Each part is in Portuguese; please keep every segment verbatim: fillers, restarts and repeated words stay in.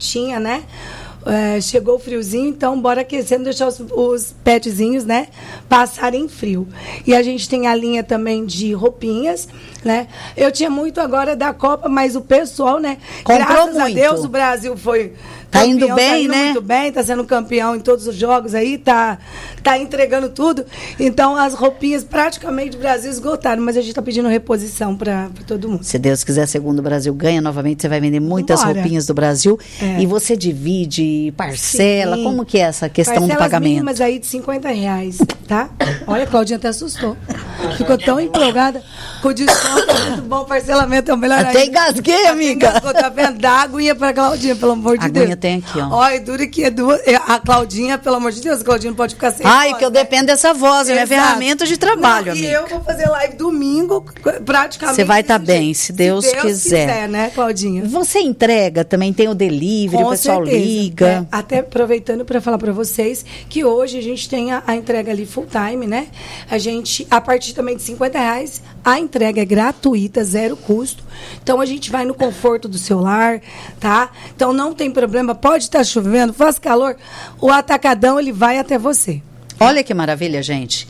quentinha, né? É, chegou o friozinho, então bora aquecendo, deixar os, os petzinhos, né, passarem frio. E a gente tem a linha também de roupinhas, né? Eu tinha muito agora da Copa, mas o pessoal, né, comprou graças muito. a Deus, o Brasil foi Tá campeão, indo bem, tá indo né? muito bem, tá sendo campeão em todos os jogos aí, tá, tá entregando tudo. Então, as roupinhas praticamente do Brasil esgotaram, mas a gente tá pedindo reposição para todo mundo. Se Deus quiser, segundo o Brasil ganha novamente, você vai vender muitas Bora. roupinhas do Brasil. É. E você divide, parcela, Sim. como que é essa questão Parcelas do pagamento? mínimas aí de cinquenta reais, tá? Olha, a Claudinha até assustou. Ficou tão empolgada. Com o desconto é muito bom, parcelamento é o melhor. Até ainda. engasguei, amiga. Engasgou, tá vendo? Dá a aguinha pra Claudinha, pelo amor de A Deus. aguinha tem aqui, ó. Olha, dura que é duas. A Claudinha, pelo amor de Deus, a Claudinha não pode ficar sem Ai, voz, que eu né? dependo dessa voz, é minha Exato. ferramenta de trabalho, Não, amiga. E eu vou fazer live domingo, praticamente. Você vai estar desse bem, jeito. se Deus, se Deus quiser. quiser, né, Claudinha? Você entrega, também tem o delivery, Com o pessoal certeza. liga. É, até aproveitando para falar para vocês que hoje a gente tem a, a entrega ali full time, né? A gente, a partir também de cinquenta reais, a entrega é gratuita, zero custo. Então a gente vai no conforto do seu lar, tá? Então não tem problema, pode estar chovendo, faz calor, o atacadão ele vai até você. Olha que maravilha, gente.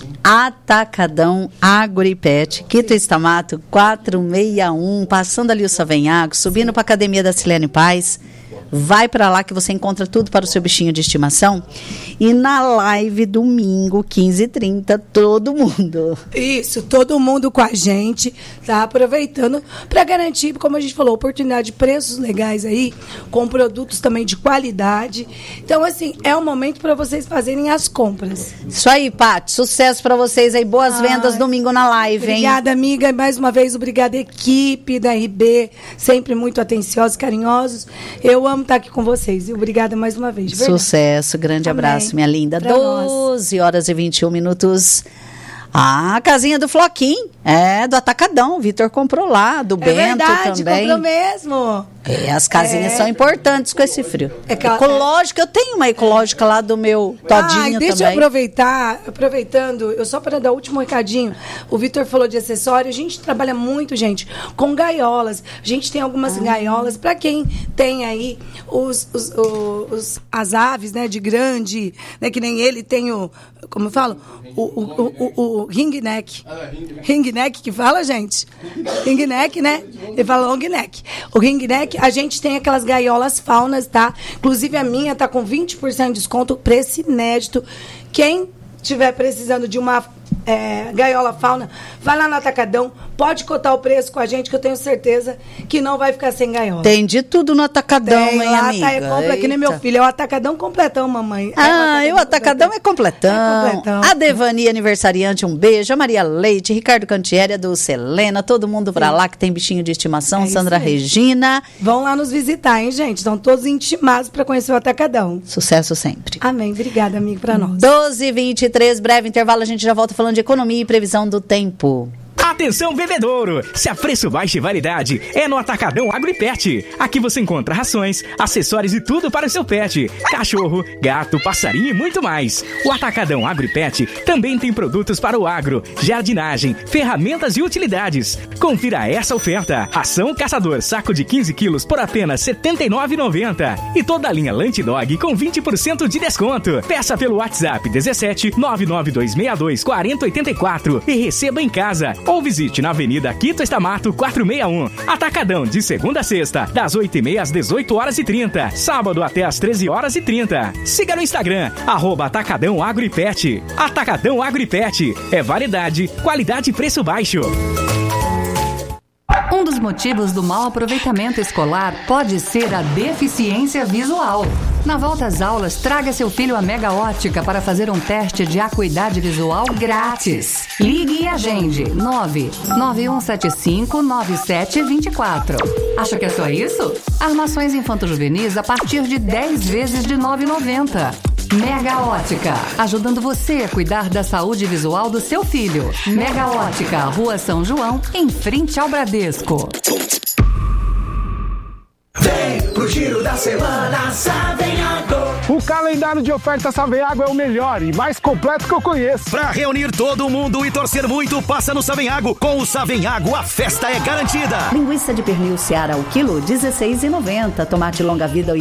Atacadão Agro e Pet, Quito Estamato, quatrocentos e sessenta e um, passando ali o Savenhago, subindo para a Academia da Silene Paz. Vai para lá que você encontra tudo para o seu bichinho de estimação. E na live domingo, quinze e trinta, todo mundo. Isso, todo mundo com a gente, tá? Aproveitando para garantir, como a gente falou, oportunidade de preços legais aí, com produtos também de qualidade. Então, assim, é o momento para vocês fazerem as compras. Isso aí, Paty. Sucesso para vocês aí. Boas Ai, vendas domingo na live, hein? Obrigada, amiga. E mais uma vez, obrigada, equipe da R B, sempre muito atenciosos, carinhosos. Eu amo estar aqui com vocês. E obrigada mais uma vez. Verdade. Sucesso, grande Amém. abraço, minha linda. Pra doze horas e vinte e um minutos. Ah, a casinha do Floquim, é, do Atacadão. O Vitor comprou lá, do É Bento verdade, também. comprou mesmo. É, as casinhas É. são importantes com esse frio. É que ela- Ecológica, eu tenho uma ecológica lá do meu todinho Ai, deixa também. eu aproveitar, aproveitando, eu só para dar o último recadinho. O Vitor falou de acessório, a gente trabalha muito, gente, com gaiolas. A gente tem algumas Ah. gaiolas para quem tem aí os, os, os- os- as aves, né, de grande, né, que nem ele tem o, como eu falo, o, o, o, o, o ring neck. Ring neck que fala, gente? Ring neck, né? Ele fala long neck. O ring neck, a gente tem aquelas gaiolas faunas, tá? Inclusive a minha tá com vinte por cento de desconto, preço inédito. Quem tiver precisando de uma é, gaiola fauna, vai lá no Atacadão, pode cotar o preço com a gente, que eu tenho certeza que não vai ficar sem gaiola. Tem de tudo no Atacadão, Tem, hein, lá amiga? tá, é compra, que nem meu Eita. filho, é o Atacadão completão, mamãe. Ah, e o Atacadão é completão. É completão. A Devani, aniversariante, um beijo. A Maria Leite, Ricardo Cantieri, a do Selena, todo mundo pra lá que tem bichinho de estimação. É isso Sandra aí. Regina. Vão lá nos visitar, hein, gente? Estão todos intimados para conhecer o Atacadão. Sucesso sempre. Amém. Obrigada, amigo, para nós. doze e vinte e três, breve intervalo, a gente já volta falando de economia e previsão do tempo. Atenção, bebedouro! Se a preço baixo e variedade é no Atacadão Agro e Pet. Aqui você encontra rações, acessórios e tudo para o seu pet. Cachorro, gato, passarinho e muito mais. O Atacadão Agro e Pet também tem produtos para o agro, jardinagem, ferramentas e utilidades. Confira essa oferta. Ração Caçador saco de quinze quilos por apenas setenta e nove reais e noventa centavos. E toda a linha Lunch Dog com vinte por cento de desconto. Peça pelo WhatsApp dezessete nove nove dois seis dois quatro zero oito quatro e receba em casa. Ou visite na Avenida Quito Estamato quatrocentos e sessenta e um. Atacadão de segunda a sexta, das oito e meia às dezoito horas e trinta. Sábado até às treze horas e trinta. Siga no Instagram, arroba Atacadão Agro e Pet. Atacadão Agro e Pet. É variedade, qualidade e preço baixo. Um dos motivos do mau aproveitamento escolar pode ser a deficiência visual. Na volta às aulas, traga seu filho à Mega Ótica para fazer um teste de acuidade visual grátis. Ligue e agende nove nove um sete cinco nove sete dois quatro. Acha que é só isso? Armações infanto-juvenis a partir de dez vezes de nove reais e noventa centavos. Mega Ótica, ajudando você a cuidar da saúde visual do seu filho. Mega Ótica, Rua São João, em frente ao Bradesco. Vem pro giro da semana, Savenhago. O calendário de ofertas Savenhago é o melhor e mais completo que eu conheço. Pra reunir todo mundo e torcer muito, passa no Savenhago. Com o Savenhago, a festa é garantida. Linguiça de pernil Seara ao quilo, dezesseis reais e noventa centavos. Tomate longa vida,